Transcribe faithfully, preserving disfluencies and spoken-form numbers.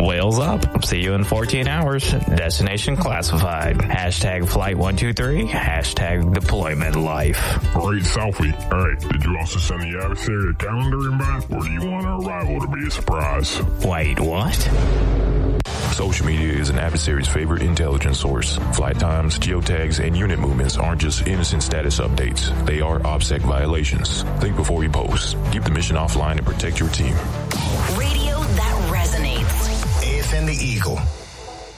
Whales up. See you in fourteen hours. Destination classified. Hashtag flight one two three. Hashtag deployment life. Great selfie. All right, did you also send the adversary a calendar invite, or do you want our arrival to be a surprise? Wait, what? Social media is an adversary's favorite intelligence source. Flight times, geotags, and unit movements aren't just innocent status updates. They are OPSEC violations. Think before you post. Keep the mission offline and protect your team. Radio that resonates. A F N The Eagle.